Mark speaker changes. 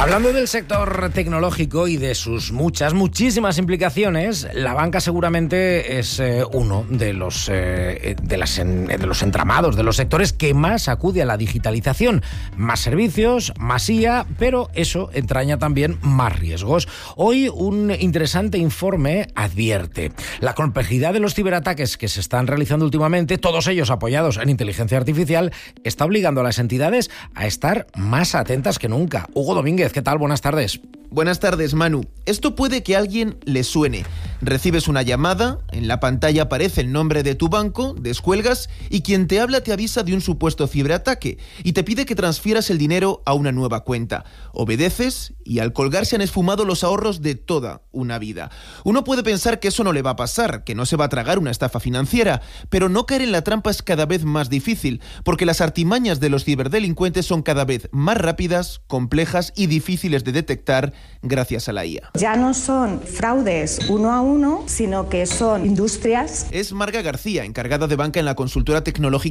Speaker 1: Hablando del sector tecnológico y de sus muchísimas implicaciones, la banca seguramente es uno de los entramados, de los sectores que más acude a la digitalización. Más servicios, más IA, pero eso entraña también más riesgos. Hoy un interesante informe advierte: la complejidad de los ciberataques que se están realizando últimamente, todos ellos apoyados en inteligencia artificial, está obligando a las entidades a estar más atentas que nunca. Hugo Domínguez, ¿qué tal? Buenas tardes.
Speaker 2: Buenas tardes, Manu. Esto puede que a alguien le suene. Recibes una llamada, en la pantalla aparece el nombre de tu banco, descuelgas y quien te habla te avisa de un supuesto ciberataque y te pide que transfieras el dinero a una nueva cuenta. Obedeces y al colgar se han esfumado los ahorros de toda una vida. Uno puede pensar que eso no le va a pasar, que no se va a tragar una estafa financiera, pero no caer en la trampa es cada vez más difícil, porque las artimañas de los ciberdelincuentes son cada vez más rápidas, complejas y difíciles de detectar gracias a la IA.
Speaker 3: Ya no son fraudes uno a uno, sino que son industrias.
Speaker 2: Es Marga García, encargada de banca en la consultora tecnológica